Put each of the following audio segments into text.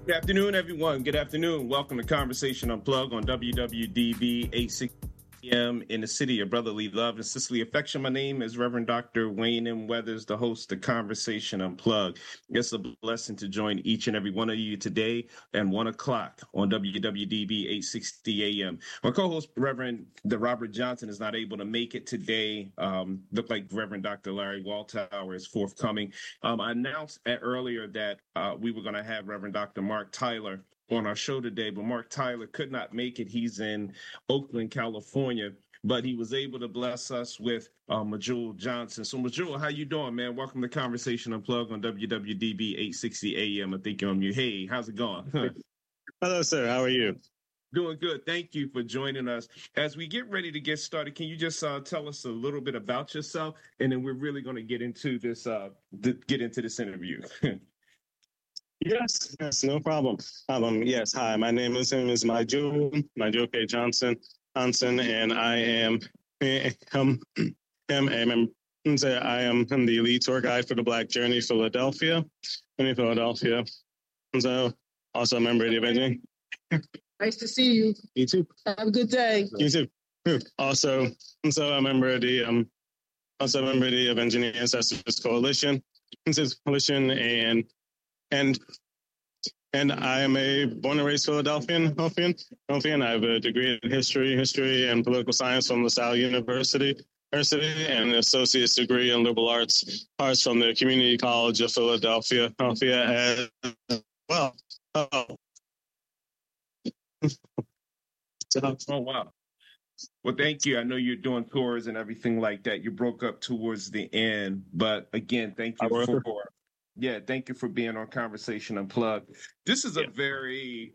Good afternoon, everyone. Good afternoon. Welcome to Conversation Unplugged on WWDB 860 AM in the city of brotherly love and sisterly affection. My name is Reverend Dr. Wayne M. Weathers, the host of Conversation Unplugged. It's a blessing to join each and every one of you today at 1 o'clock on WWDB 860 AM. My co-host, Reverend Robert Johnson, is not able to make it today. Look like Reverend Dr. Larry Waltower is forthcoming. I announced earlier that we were going to have Reverend Dr. Mark Tyler on our show today, but Mark Tyler could not make it. He's in Oakland, California, but he was able to bless us with Majul Johnson. So Majul, how you doing, man? Welcome to Conversation Unplugged on WWDB 860 AM. I think you're on mute. Hey, how's it going? Hello, sir. How are you? Doing good. Thank you for joining us. As we get ready to get started, can you just tell us a little bit about yourself, and then we're really going to get into this interview. Yes, no problem. Yes, hi. My name is Majul K. Johnson, and I am the lead tour guide for the Black Journey Philadelphia. So also a member of the Avenging. Nice to see you. You too. Have a good day. You too. Also, a member of the Avenging Ancestors Coalition. And I am a born and raised Philadelphian. I have a degree in history and political science from LaSalle University, and an associate's degree in liberal arts from the Community College of Philadelphia as well. Oh, wow. Well, thank you. I know you're doing tours and everything like that. You broke up towards the end, but again, thank you thank you for being on Conversation Unplugged. This is a very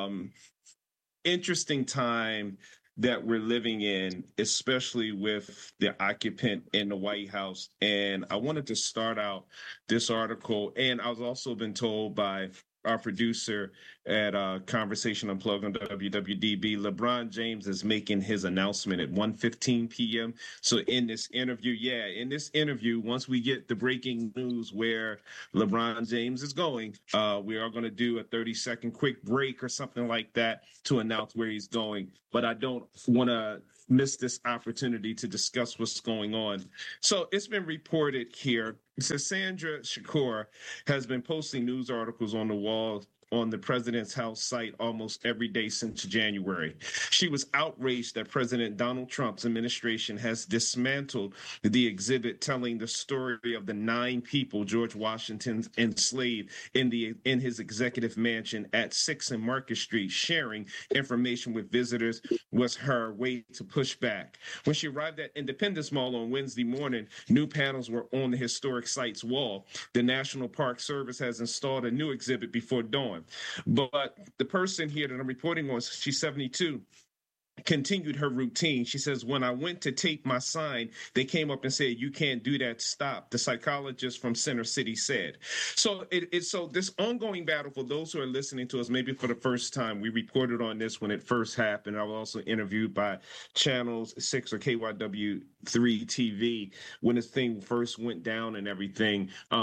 interesting time that we're living in, especially with the occupant in the White House. And I wanted to start out this article, and I was also been told by our producer at Conversation Unplugged on WWDB, LeBron James is making his announcement at 1:15 p.m. So in this interview, once we get the breaking news where LeBron James is going, we are going to do a 30-second quick break or something like that to announce where he's going. But I don't want to miss this opportunity to discuss what's going on. So it's been reported here. It says Sandra Shakur has been posting news articles on the wall on the president's house site almost every day since January. She was outraged that President Donald Trump's administration has dismantled the exhibit telling the story of the 9 people George Washington enslaved in his executive mansion at 6 and Market Street. Sharing information with visitors was her way to push back. When she arrived at Independence Mall on Wednesday morning, new panels were on the historic site's wall. The National Park Service has installed a new exhibit before dawn. But the person here that I'm reporting on, she's 72, continued her routine. She says, when I went to tape my sign, they came up and said, "You can't do that, stop," the psychologist from Center City said. So so this ongoing battle, for those who are listening to us maybe for the first time, we reported on this when it first happened. I was also interviewed by Channels 6 or KYW3 TV when this thing first went down and everything.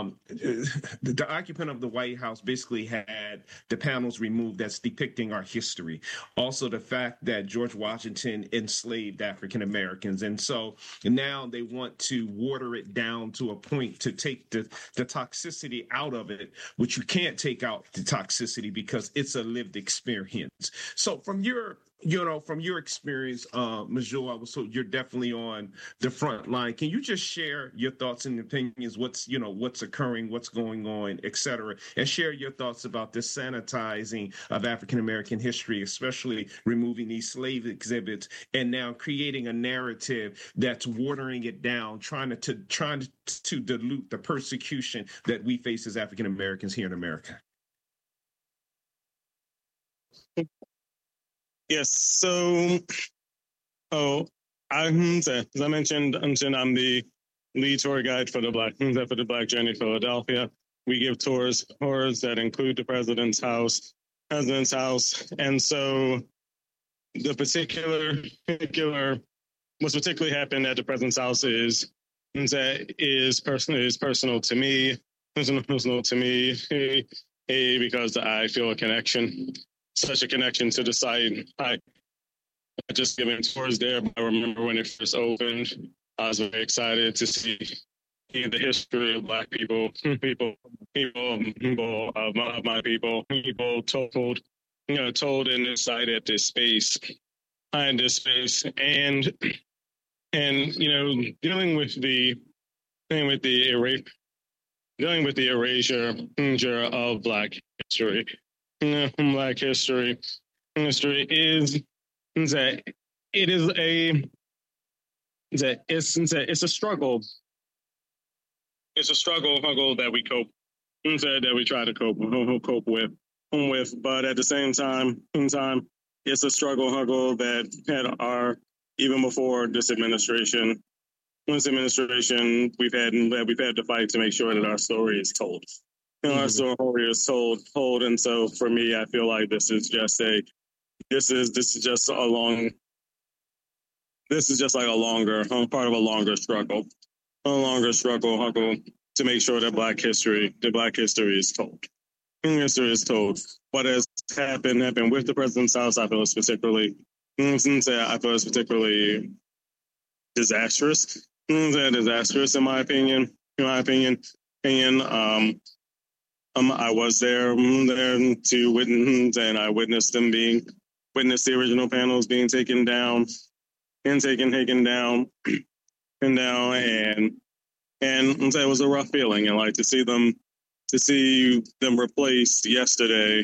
The occupant of the White House basically had the panels removed that's depicting our history. Also, the fact that George Washington enslaved African Americans. And so now they want to water it down to a point to take the toxicity out of it, which you can't take out the toxicity because it's a lived experience. So from your experience, Majul, I was told you're definitely on the front line. Can you just share your thoughts and opinions? What's occurring, what's going on, et cetera, and share your thoughts about this sanitizing of African American history, especially removing these slave exhibits and now creating a narrative that's watering it down, trying to dilute the persecution that we face as African Americans here in America. Yes. So, as I mentioned, I'm the lead tour guide for the Black Journey Philadelphia. We give tours that include the president's house, and so the what's particularly happened at the president's house is personal to me. Because I feel a connection, such a connection to the site. I just given tours there. I remember when it first opened, I was very excited to see the history of Black people, people of my people told in this site at this space, in this space, and dealing with the erasure of Black history. Black history is that it is it's a struggle. It's a struggle that we try to cope with, but at the same time, it's a struggle that had even before this administration. This administration, we've had to fight to make sure that our story is told. Our story is told, and so for me, I feel like this is just like a longer part of a longer struggle to make sure that Black history is told. History is told. What has happened with the President's House, I feel is particularly disastrous. Disastrous in my opinion. I was there to witness, and I witnessed the original panels being taken down, and taken down, and it was a rough feeling, and like to see them replaced yesterday.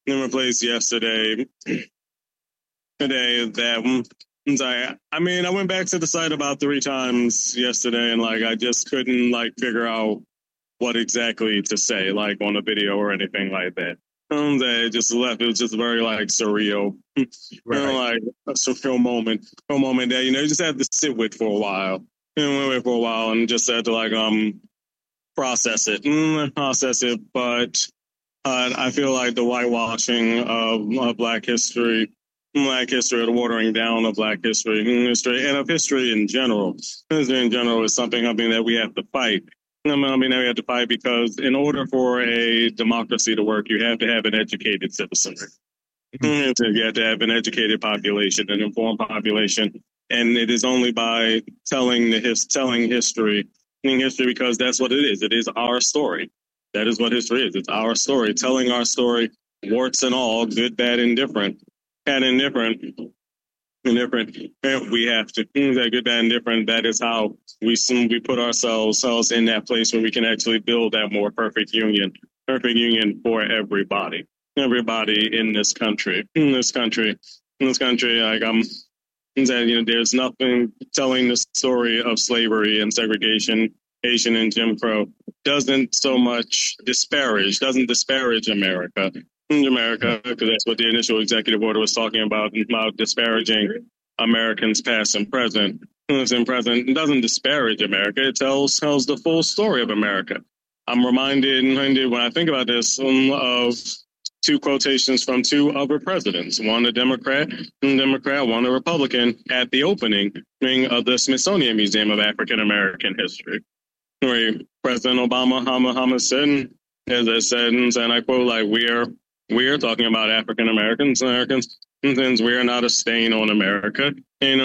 Today that. I went back to the site about 3 times yesterday, and I just couldn't figure out what exactly to say, on a video or anything like that. It just left. It was just very surreal, right. A surreal moment that you just had to sit with for a while, and just had to process it. But I feel like the whitewashing of Black history, the watering down of Black history, and of history in general. History in general is something that we have to fight. That we have to fight because in order for a democracy to work, you have to have an educated citizenry. You have to have an educated population, an informed population, and it is only by telling history, because that's what it is. It is our story. That is what history is. It's our story, telling our story, warts and all, good, bad, and different. Indifferent. We have to that good, bad, and different. That is how we put ourselves in that place where we can actually build that more perfect union for everybody in this country. There's nothing telling the story of slavery and segregation, Asian and Jim Crow doesn't disparage America. Because that's what the initial executive order was talking about disparaging Americans past and present. It doesn't disparage America. It tells the full story of America. I'm reminded when I think about this of 2 quotations from 2 other presidents, one a Democrat, one a Republican, at the opening of the Smithsonian Museum of African American History, where President Obama said, as I said, and I quote, we are talking about African Americans, since we are not a stain on America.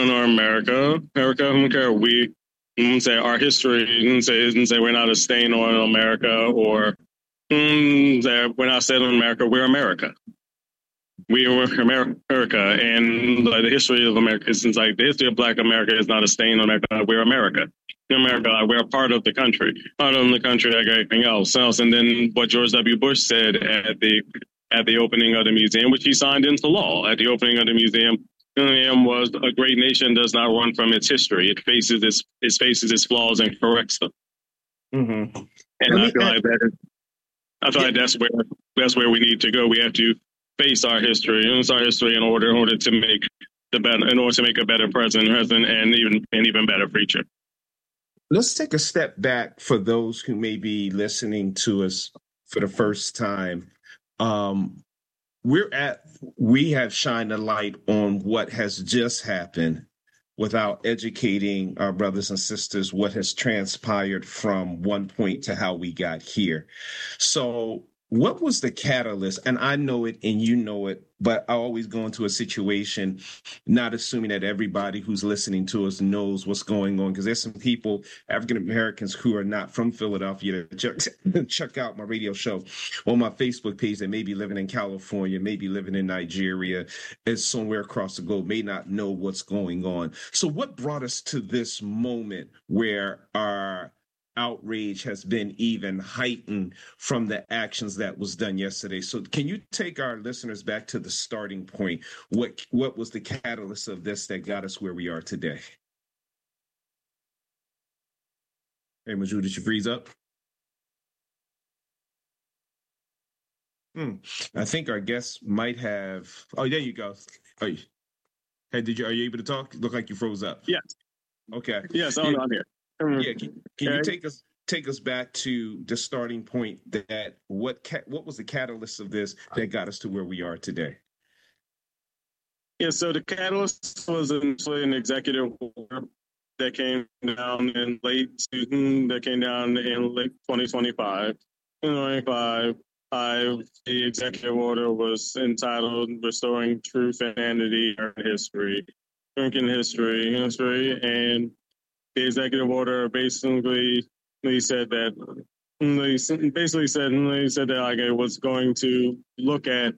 We say our history, say we're not a stain on America, or say we're not a stain on America, we're America. We were America, and the history of America, since the history of Black America is not a stain on America, we're America. We're a part of the country, like everything else. And then what George W. Bush said at the opening of the museum, which he signed into law at the opening of the museum, was a great nation does not run from its history. It faces its flaws and corrects them. Mm-hmm. And I feel like that's where we need to go. We have to face our history, in order to make a better present and even better future. Let's take a step back for those who may be listening to us for the first time. We have shined a light on what has just happened without educating our brothers and sisters what has transpired from one point to how we got here. So what was the catalyst? And I know it and you know it, but I always go into a situation not assuming that everybody who's listening to us knows what's going on, because there's some people, African Americans, who are not from Philadelphia that check out my radio show on my Facebook page that may be living in California, maybe living in Nigeria, and somewhere across the globe, may not know what's going on. So what brought us to this moment where our outrage has been even heightened from the actions that was done yesterday? So can you take our listeners back to the starting point? What was the catalyst of this that got us where we are today? Hey, Maju, did you freeze up? I think our guest might have. Oh, there you go. Hey, are you able to talk? Look like you froze up. Yes. Okay. Yes, I'm here. Yeah, can you take us back to the starting point, that what was the catalyst of this that got us to where we are today? Yeah, so the catalyst was initially an executive order that came down in late 2025. The executive order was entitled "Restoring Truth and Sanity in History," American history, and the executive order basically said that like it was going to look at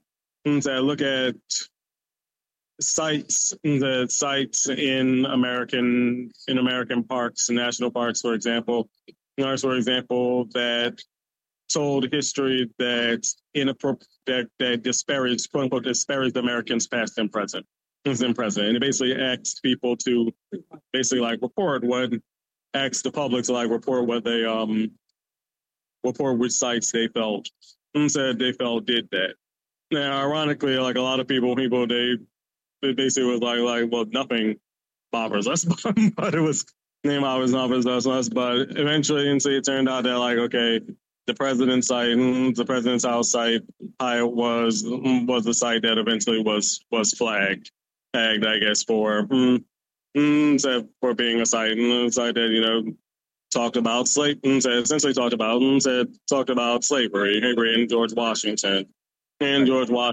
sites in American parks, national parks, for example, that told history that disparaged, quote unquote, disparaged Americans past and present. And it basically asked people to basically report the public to report what they report which sites they felt did that. Now, ironically, a lot of people they basically was well, nothing bothers us, but it was always bothers us. But eventually, it turned out that okay, the president's house site was the site that eventually was flagged, I guess, for being a site that talked about essentially talked about slavery, and George Washington, and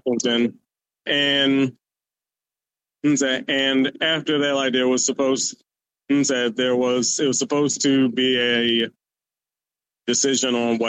after that, there was supposed it was supposed to be a decision on what